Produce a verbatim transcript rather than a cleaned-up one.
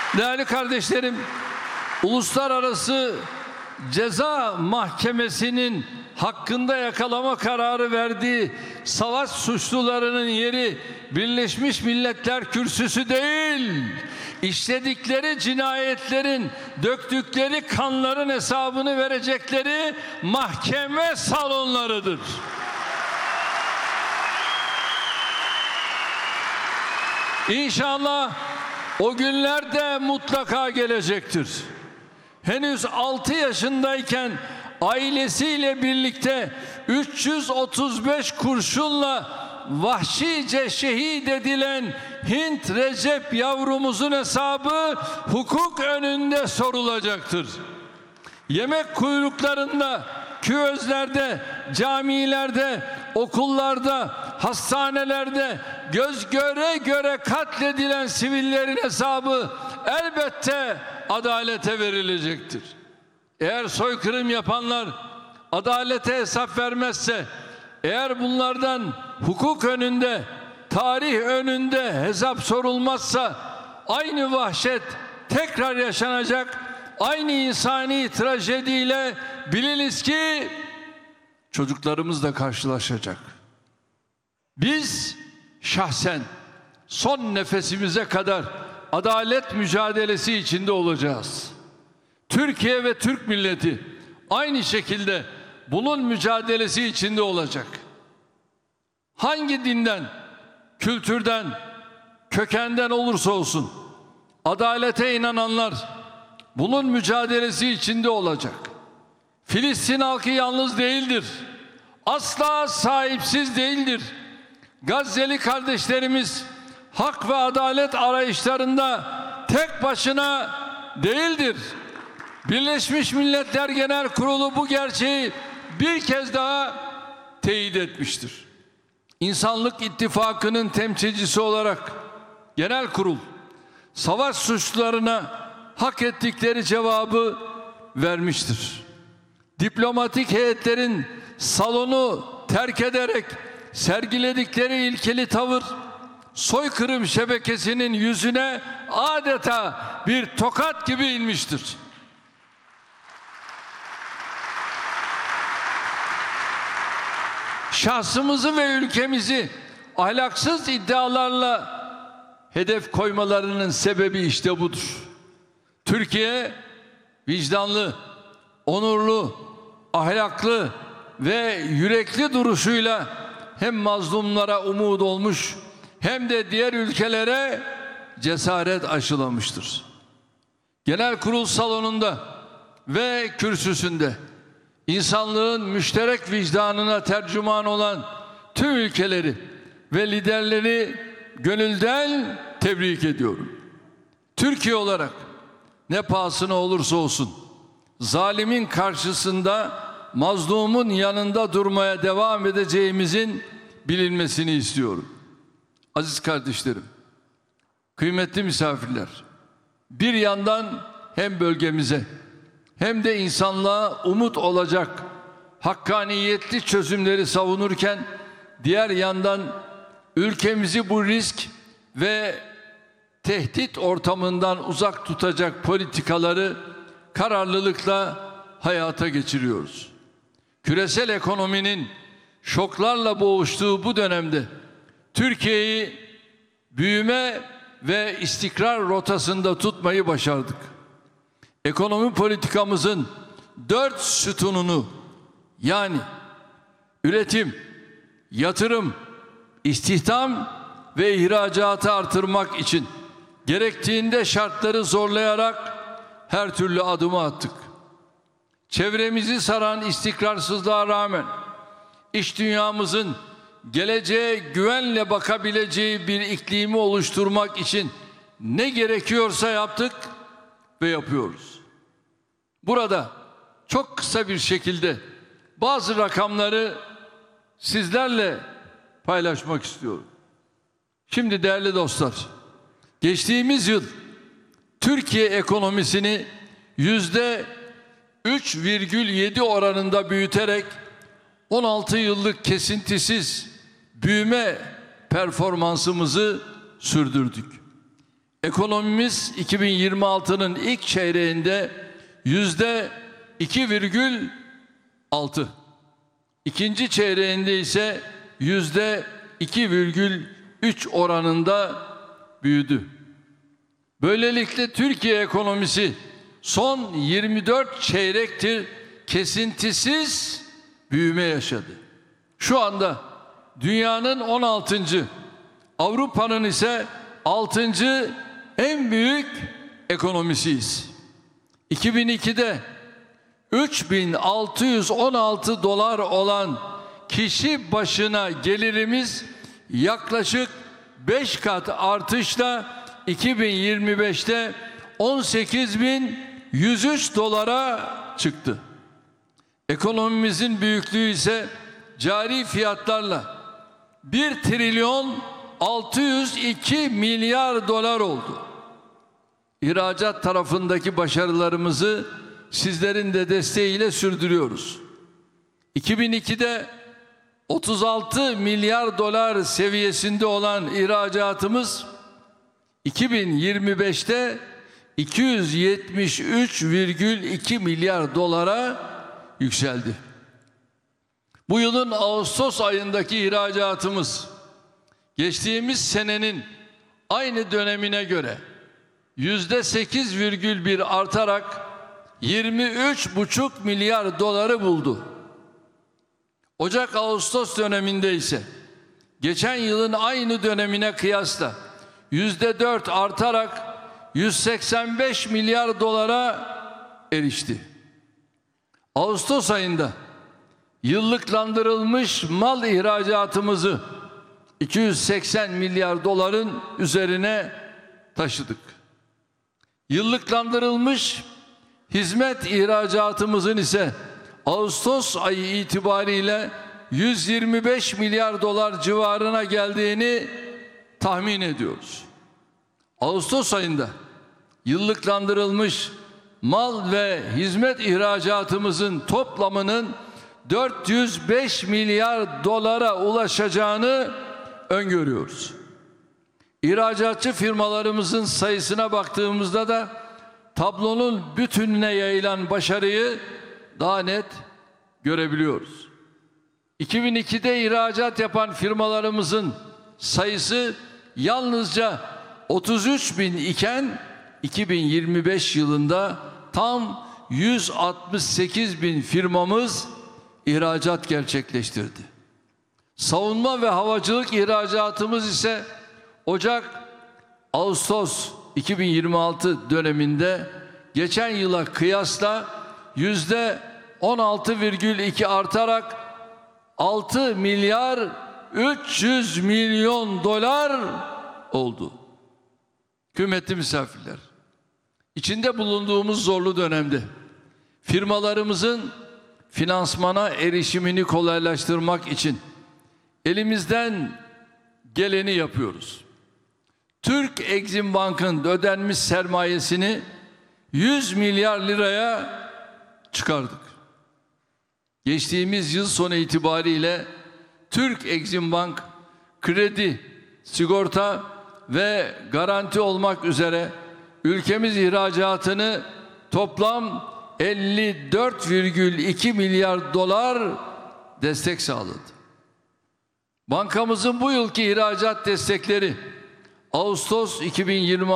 Değerli kardeşlerim, Uluslararası Ceza Mahkemesi'nin hakkında yakalama kararı verdiği savaş suçlularının yeri Birleşmiş Milletler Kürsüsü değil, işledikleri cinayetlerin, döktükleri kanların hesabını verecekleri mahkeme salonlarıdır. İnşallah o günler de mutlaka gelecektir. Henüz altı yaşındayken ailesiyle birlikte üç yüz otuz beş kurşunla vahşice şehit edilen Hint Recep yavrumuzun hesabı hukuk önünde sorulacaktır. Yemek kuyruklarında, küvezlerde, camilerde, okullarda, hastanelerde göz göre göre katledilen sivillerin hesabı elbette adalete verilecektir. Eğer soykırım yapanlar adalete hesap vermezse, eğer bunlardan hukuk önünde, tarih önünde hesap sorulmazsa aynı vahşet tekrar yaşanacak, aynı insani trajediyle biliniz ki çocuklarımız da karşılaşacak. Biz şahsen son nefesimize kadar adalet mücadelesi içinde olacağız. Türkiye ve Türk milleti aynı şekilde bunun mücadelesi içinde olacak. Hangi dinden, kültürden, kökenden olursa olsun adalete inananlar bunun mücadelesi içinde olacak. Filistin halkı yalnız değildir. Asla sahipsiz değildir. Gazze'li kardeşlerimiz hak ve adalet arayışlarında tek başına değildir. Birleşmiş Milletler Genel Kurulu bu gerçeği bir kez daha teyit etmiştir. İnsanlık İttifakı'nın temsilcisi olarak Genel Kurul savaş suçlularına hak ettikleri cevabı vermiştir. Diplomatik heyetlerin salonu terk ederek sergiledikleri ilkeli tavır soykırım şebekesinin yüzüne adeta bir tokat gibi inmiştir. Şahsımızı ve ülkemizi ahlaksız iddialarla hedef koymalarının sebebi işte budur. Türkiye vicdanlı, onurlu, ahlaklı ve yürekli duruşuyla hem mazlumlara umut olmuş hem de diğer ülkelere cesaret aşılamıştır. Genel kurul salonunda ve kürsüsünde insanlığın müşterek vicdanına tercüman olan tüm ülkeleri ve liderleri gönülden tebrik ediyorum. Türkiye olarak ne pahasına olursa olsun zalimin karşısında mazlumun yanında durmaya devam edeceğimizin bilinmesini istiyorum. Aziz kardeşlerim, kıymetli misafirler, bir yandan hem bölgemize hem de insanlığa umut olacak hakkaniyetli çözümleri savunurken diğer yandan ülkemizi bu risk ve tehdit ortamından uzak tutacak politikaları kararlılıkla hayata geçiriyoruz. Küresel ekonominin şoklarla boğuştuğu bu dönemde Türkiye'yi büyüme ve istikrar rotasında tutmayı başardık. Ekonomi politikamızın dört sütununu yani üretim, yatırım, istihdam ve ihracatı artırmak için gerektiğinde şartları zorlayarak her türlü adımı attık. Çevremizi saran istikrarsızlığa rağmen iş dünyamızın geleceğe güvenle bakabileceği bir iklimi oluşturmak için ne gerekiyorsa yaptık ve yapıyoruz. Burada çok kısa bir şekilde bazı rakamları sizlerle paylaşmak istiyorum. Şimdi değerli dostlar, geçtiğimiz yıl Türkiye ekonomisini yüzde üç virgül yedi oranında büyüterek on altı yıllık kesintisiz büyüme performansımızı sürdürdük. Ekonomimiz iki bin yirmi altının ilk çeyreğinde yüzde iki virgül altı, ikinci çeyreğinde ise yüzde iki virgül üç oranında büyüdü. Böylelikle Türkiye ekonomisi son yirmi dört çeyrektir kesintisiz büyüme yaşadı. Şu anda dünyanın on altıncı, Avrupa'nın ise altıncı en büyük ekonomisiyiz. iki bin ikide üç bin altı yüz on altı dolar olan kişi başına gelirimiz yaklaşık beş kat artışla iki bin yirmi beşte on sekiz bin yüz üç dolara çıktı. Ekonomimizin büyüklüğü ise cari fiyatlarla bir trilyon altı yüz iki milyar dolar oldu. İhracat tarafındaki başarılarımızı sizlerin de desteğiyle sürdürüyoruz. iki bin ikide otuz altı milyar dolar seviyesinde olan ihracatımız iki bin yirmi beşte iki yüz yetmiş üç virgül iki milyar dolara yükseldi. Bu yılın Ağustos ayındaki ihracatımız geçtiğimiz senenin aynı dönemine göre yüzde sekiz virgül bir artarak yirmi üç buçuk milyar doları buldu. Ocak-Ağustos döneminde ise geçen yılın aynı dönemine kıyasla yüzde dört artarak yüz seksen beş milyar dolara erişti. Ağustos ayında yıllıklandırılmış mal ihracatımızı iki yüz seksen milyar doların üzerine taşıdık. Yıllıklandırılmış hizmet ihracatımızın ise Ağustos ayı itibariyle yüz yirmi beş milyar dolar civarına geldiğini tahmin ediyoruz. Ağustos ayında yıllıklandırılmış mal ve hizmet ihracatımızın toplamının dört yüz beş milyar dolara ulaşacağını öngörüyoruz. İhracatçı firmalarımızın sayısına baktığımızda da tablonun bütününe yayılan başarıyı daha net görebiliyoruz. iki bin ikide ihracat yapan firmalarımızın sayısı yalnızca otuz üç bin iken iki bin yirmi beş yılında tam yüz altmış sekiz bin firmamız ihracat gerçekleştirdi. Savunma ve havacılık ihracatımız ise Ocak-Ağustos iki bin yirmi altı döneminde geçen yıla kıyasla yüzde on altı virgül iki artarak altı milyar üç yüz milyon dolar oldu. Kıymetli misafirler, içinde bulunduğumuz zorlu dönemde firmalarımızın finansmana erişimini kolaylaştırmak için elimizden geleni yapıyoruz. Türk Exim Bank'ın ödenmiş sermayesini yüz milyar liraya çıkardık. Geçtiğimiz yıl sonu itibariyle Türk Exim Bank kredi, sigorta ve garanti olmak üzere ülkemiz ihracatını toplam elli dört virgül iki milyar dolar destek sağladı. Bankamızın bu yılki ihracat destekleri Ağustos iki bin yirmi